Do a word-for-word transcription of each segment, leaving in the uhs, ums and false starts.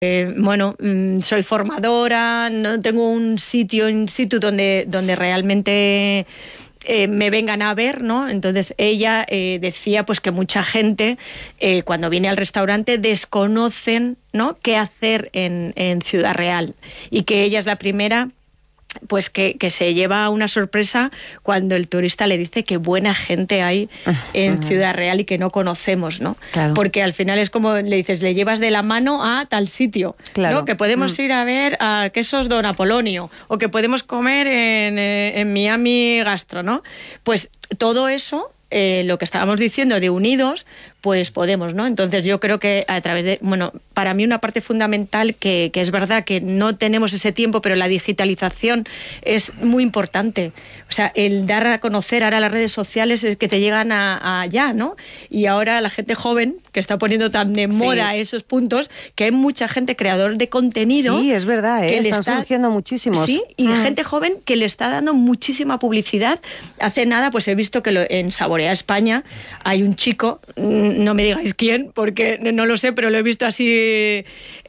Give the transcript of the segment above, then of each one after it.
Eh, bueno, soy formadora, no tengo un sitio in situ donde, donde realmente eh, me vengan a ver, ¿no? Entonces ella eh, decía pues que mucha gente eh, cuando viene al restaurante desconocen, ¿no?, qué hacer en, en Ciudad Real, y que ella es la primera pues que, que se lleva una sorpresa cuando el turista le dice que buena gente hay en uh-huh. Ciudad Real y que no conocemos, ¿no? Claro. Porque al final es como le dices, le llevas de la mano a tal sitio, claro. ¿no? Que podemos mm. ir a ver a Quesos Don Apolonio, o que podemos comer en, en Miami Gastro, ¿no? Pues todo eso, eh, lo que estábamos diciendo de unidos, pues podemos, ¿no? Entonces yo creo que a través de, bueno, para mí una parte fundamental que, que es verdad que no tenemos ese tiempo, pero la digitalización es muy importante. O sea, el dar a conocer ahora las redes sociales es que te llegan a, a allá, ¿no? Y ahora la gente joven, que está poniendo tan de moda sí. esos puntos, que hay mucha gente creador de contenido. Sí, es verdad, ¿eh? Que están está, surgiendo muchísimos. Sí, y ah. gente joven que le está dando muchísima publicidad. Hace nada, pues he visto que lo, en Saborea España hay un chico, no me digáis quién, porque no lo sé, pero lo he visto así eh,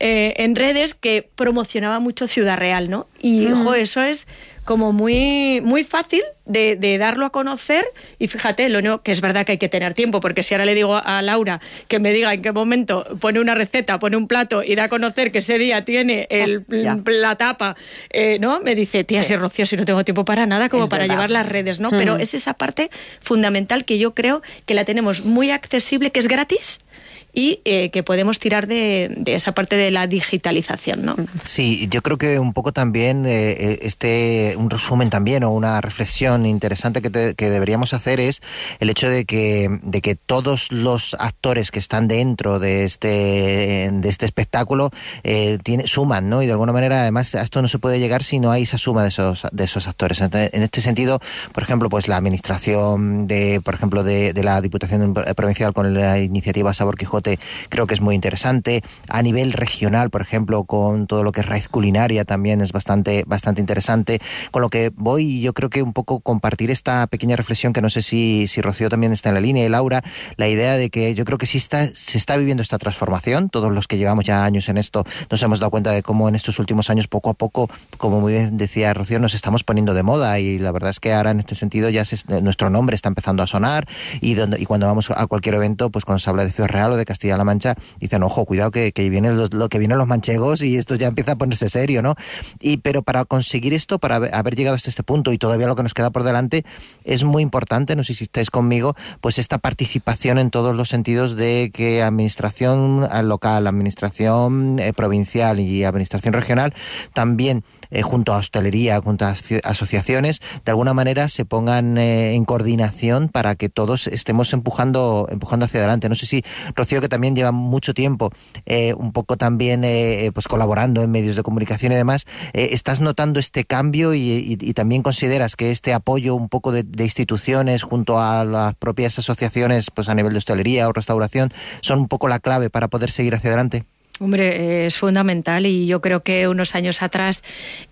en redes, que promocionaba mucho Ciudad Real, ¿no? Y, mm. ojo, eso es como muy, muy fácil de, de darlo a conocer. Y fíjate, lo único que es verdad que hay que tener tiempo, porque si ahora le digo a Laura que me diga en qué momento pone una receta, pone un plato y da a conocer que ese día tiene el, oh, la tapa, eh, ¿no? Me dice, tía, sí. si Rocío, si no tengo tiempo para nada, como es para verdad. Llevar las redes, ¿no? Mm. Pero es esa parte fundamental que yo creo que la tenemos muy accesible, que es gratis, y eh, que podemos tirar de, de esa parte de la digitalización, ¿no? Sí, yo creo que un poco también eh, este, un resumen también o una reflexión interesante que, te, que deberíamos hacer es el hecho de que, de que todos los actores que están dentro de este, de este espectáculo eh, tiene, suman, ¿no? Y de alguna manera, además, a esto no se puede llegar si no hay esa suma de esos, de esos actores. En este sentido, por ejemplo, pues la administración de, por ejemplo, de, de la Diputación Provincial con la iniciativa Sabor Quijote, creo que es muy interesante. A nivel regional, por ejemplo, con todo lo que es raíz culinaria también es bastante, bastante interesante. Con lo que voy, yo creo que un poco compartir esta pequeña reflexión, que no sé si, si Rocío también está en la línea, y Laura, la idea de que yo creo que sí está, se está viviendo esta transformación. Todos los que llevamos ya años en esto nos hemos dado cuenta de cómo en estos últimos años, poco a poco, como muy bien decía Rocío, nos estamos poniendo de moda, y la verdad es que ahora en este sentido ya se, nuestro nombre está empezando a sonar, y, donde, y cuando vamos a cualquier evento, pues cuando se habla de Ciudad Real o de Castilla-La Mancha, dicen, ojo, cuidado que, que vienen los, lo que vienen los manchegos, y esto ya empieza a ponerse serio, ¿no? Y pero para conseguir esto, para haber, haber llegado hasta este punto y todavía lo que nos queda por delante, es muy importante, no sé si estáis conmigo, pues esta participación en todos los sentidos de que administración local, administración eh, provincial y administración regional también, eh, junto a hostelería, junto a asociaciones, de alguna manera se pongan eh, en coordinación para que todos estemos empujando, empujando hacia adelante. No sé si Rocío, que también lleva mucho tiempo eh, un poco también eh, pues colaborando en medios de comunicación y demás, eh, ¿estás notando este cambio y, y, y también consideras que este apoyo un poco de, de instituciones junto a las propias asociaciones, pues a nivel de hostelería o restauración, son un poco la clave para poder seguir hacia adelante? Hombre, es fundamental, y yo creo que unos años atrás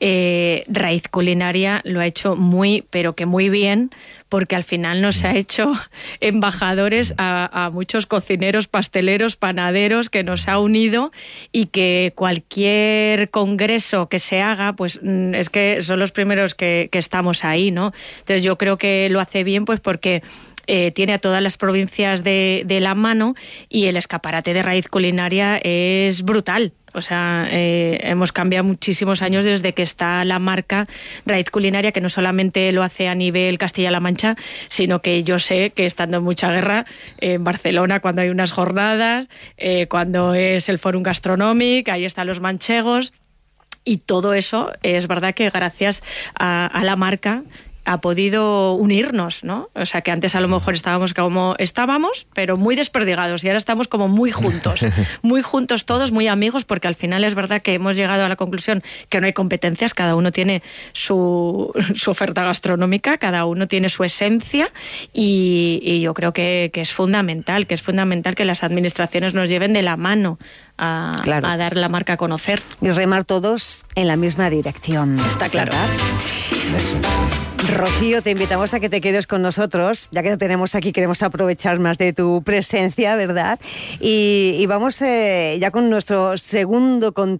eh, Raíz Culinaria lo ha hecho muy, pero que muy bien, porque al final nos ha hecho embajadores a, a muchos cocineros, pasteleros, panaderos, que nos ha unido, y que cualquier congreso que se haga, pues es que son los primeros que, que estamos ahí, ¿no? Entonces yo creo que lo hace bien, pues porque Eh, tiene a todas las provincias de, de la mano, y el escaparate de Raíz Culinaria es brutal. O sea, eh, hemos cambiado muchísimos años desde que está la marca Raíz Culinaria, que no solamente lo hace a nivel Castilla-La Mancha, sino que yo sé que estando en mucha guerra, eh, en Barcelona, cuando hay unas jornadas, eh, cuando es el Fórum Gastronòmic, ahí están los manchegos, y todo eso es verdad que gracias a, a la marca ha podido unirnos, ¿no? O sea, que antes a lo mejor estábamos como estábamos, pero muy desperdigados, y ahora estamos como muy juntos, muy juntos todos, muy amigos, porque al final es verdad que hemos llegado a la conclusión que no hay competencias, cada uno tiene su, su oferta gastronómica, cada uno tiene su esencia, y, y yo creo que, que es fundamental, que es fundamental que las administraciones nos lleven de la mano a, claro. a dar la marca a conocer. Y remar todos en la misma dirección. Está claro. ¿Verdad? Rocío, te invitamos a que te quedes con nosotros, ya que lo tenemos aquí, queremos aprovechar más de tu presencia, ¿verdad? Y, y vamos eh, ya con nuestro segundo contacto.